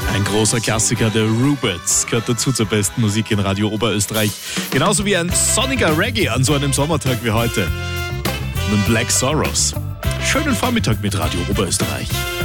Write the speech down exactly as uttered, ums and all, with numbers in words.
Ein großer Klassiker, der Ruberts, gehört dazu zur besten Musik in Radio Oberösterreich. Genauso wie ein sonniger Reggae an so einem Sommertag wie heute. Und Black Sorrows. Schönen Vormittag mit Radio Oberösterreich.